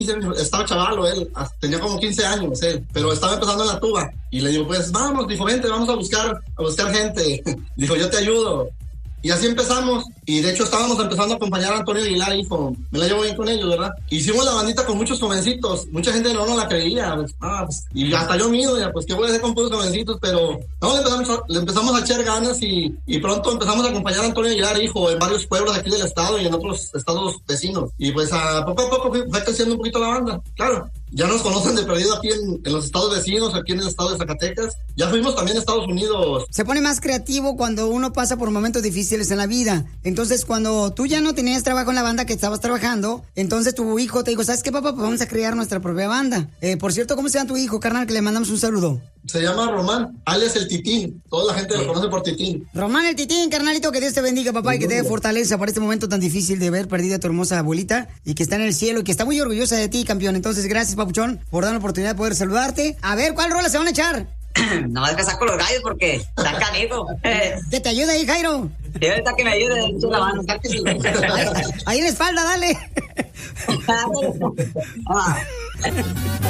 estaba chavalo él, tenía como 15 años él, pero estaba empezando en la tuba. Y le digo, pues vamos, dijo, vente, vamos a buscar gente. Dijo, yo te ayudo. Y así empezamos, y de hecho estábamos empezando a acompañar a Antonio Aguilar, hijo, me la llevo bien con ellos, ¿verdad? Hicimos la bandita con muchos jovencitos, mucha gente no la creía, pues, y hasta yo mismo, ya, pues, ¿qué voy a hacer con puros jovencitos? Pero, no, le empezamos a echar ganas, y pronto empezamos a acompañar a Antonio Aguilar, hijo, en varios pueblos aquí del estado y en otros estados vecinos, y pues, poco a poco fue creciendo un poquito la banda, claro. Ya nos conocen de perdido aquí en los estados vecinos, aquí en el estado de Zacatecas. Ya fuimos también a Estados Unidos. Se pone más creativo cuando uno pasa por momentos difíciles en la vida. Entonces, cuando tú ya no tenías trabajo en la banda que estabas trabajando, entonces tu hijo te dijo, ¿sabes qué, papá? Pues vamos a crear nuestra propia banda. Por cierto, ¿cómo se llama tu hijo, carnal? Que le mandamos un saludo. Se llama Román, alias el Titín. Toda la gente lo conoce por Titín. Román el Titín, carnalito, que Dios te bendiga, papá, y que te dé fortaleza para este momento tan difícil de haber perdido a tu hermosa abuelita y que está en el cielo y que está muy orgullosa de ti, campeón. Entonces, gracias, papuchón, por dar la oportunidad de poder saludarte. A ver, ¿cuál rola se van a echar? No más que saco los gallos porque está canijo. Que te ayude ahí, Jairo. Sí, ahorita que me ayude, la mano. Ahí en la espalda, dale.